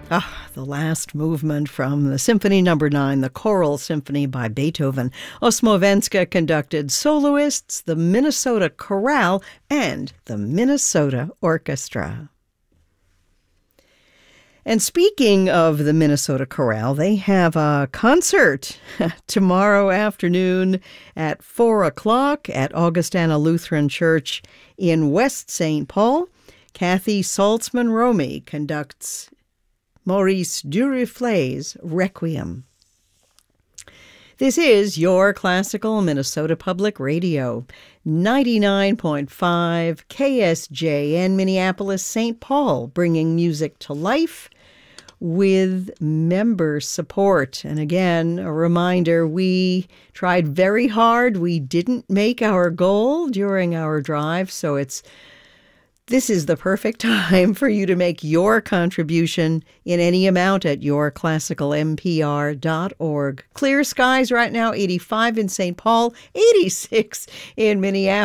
The last movement from the Symphony No. 9, the Choral Symphony by Beethoven. Osmovenska conducted soloists, the Minnesota Chorale, and the Minnesota Orchestra. And speaking of the Minnesota Chorale, they have a concert tomorrow afternoon at 4 o'clock at Augustana Lutheran Church in West St. Paul. Kathy Saltzman-Romy conducts Maurice Duruflé's Requiem. This is your classical Minnesota Public Radio, 99.5 KSJN Minneapolis, St. Paul, bringing music to life with member support. And again, a reminder, we tried very hard. We didn't make our goal during our drive, so this is the perfect time for you to make your contribution in any amount at yourclassicalmpr.org. Clear skies right now, 85 in St. Paul, 86 in Minneapolis.